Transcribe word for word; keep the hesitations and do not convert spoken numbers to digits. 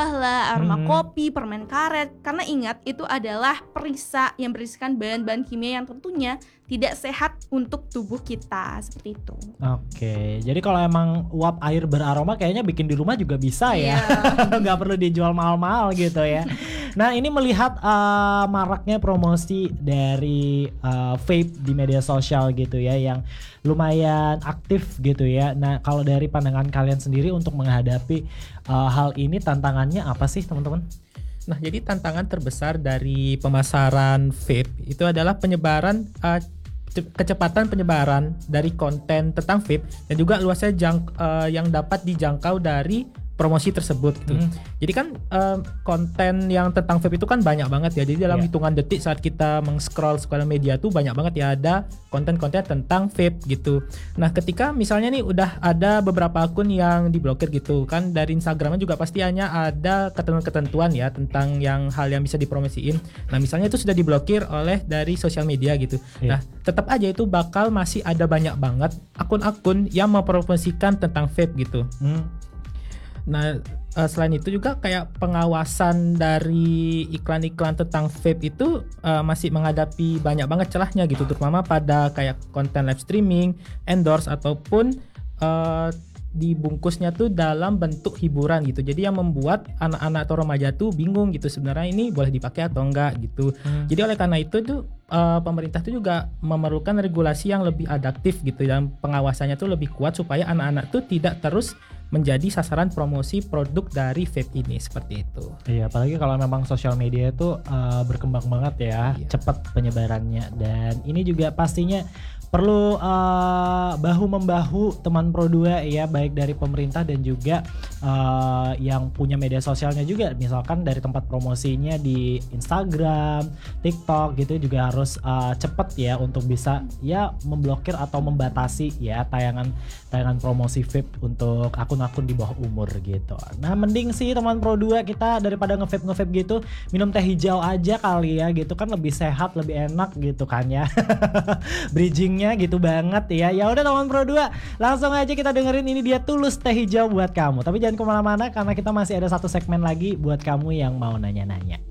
buah lah, aroma Hmm. kopi, permen karet. Karena ingat itu adalah perisa yang berisikan bahan-bahan kimia yang tentunya tidak sehat untuk tubuh kita, seperti itu. Oke, jadi kalau emang uap air beraroma kayaknya bikin di rumah juga bisa ya, Iya. nggak perlu dijual mahal-mahal gitu ya. Nah ini melihat uh, maraknya promosi dari uh, vape di media sosial gitu ya, yang lumayan aktif gitu ya. Nah kalau dari pandangan kalian sendiri untuk menghadapi uh, hal ini, tantangannya apa sih teman-teman? Nah, jadi tantangan terbesar dari pemasaran vape itu adalah penyebaran uh, ce- kecepatan penyebaran dari konten tentang vape dan juga luasnya jang, uh, yang dapat dijangkau dari promosi tersebut gitu. Hmm. Jadi kan uh, konten yang tentang vape itu kan banyak banget ya. Jadi dalam Yeah. hitungan detik saat kita meng-scroll sosial media tuh banyak banget ya ada konten-konten tentang vape gitu. Nah, ketika misalnya nih udah ada beberapa akun yang diblokir gitu kan, dari Instagramnya juga pasti hanya ada ketentuan-ketentuan ya tentang yang hal yang bisa dipromosiin. Nah, misalnya itu sudah diblokir oleh dari sosial media gitu. Yeah. Nah, tetap aja itu bakal masih ada banyak banget akun-akun yang mempromosikan tentang vape gitu. Hmm. Nah, uh, selain itu juga kayak pengawasan dari iklan-iklan tentang vape itu uh, masih menghadapi banyak banget celahnya gitu, terutama pada kayak konten live streaming, endorse ataupun uh, dibungkusnya tuh dalam bentuk hiburan gitu. Jadi yang membuat anak-anak atau remaja tuh bingung gitu sebenarnya ini boleh dipakai atau enggak gitu. Hmm. Jadi oleh karena itu tuh uh, pemerintah tuh juga memerlukan regulasi yang lebih adaptif gitu dan pengawasannya tuh lebih kuat supaya anak-anak tuh tidak terus menjadi sasaran promosi produk dari vape ini, seperti itu. Iya, apalagi kalau memang sosial media itu uh, berkembang banget ya, Iya. cepat penyebarannya, dan ini juga pastinya perlu uh, bahu membahu teman Pro dua ya, baik dari pemerintah dan juga uh, yang punya media sosialnya juga, misalkan dari tempat promosinya di Instagram, TikTok gitu juga harus uh, cepat ya untuk bisa ya memblokir atau membatasi ya tayangan tayangan promosi vape untuk akun-akun di bawah umur gitu. Nah mending sih teman Pro dua kita daripada nge-vape nge-vape gitu minum teh hijau aja kali ya, gitu kan lebih sehat, lebih enak gitu kan ya. Bridgingnya gitu banget ya. Ya udah teman Pro dua, langsung aja kita dengerin ini dia Tulus Teh Hijau buat kamu. Tapi jangan kemana-mana karena kita masih ada satu segmen lagi buat kamu yang mau nanya-nanya.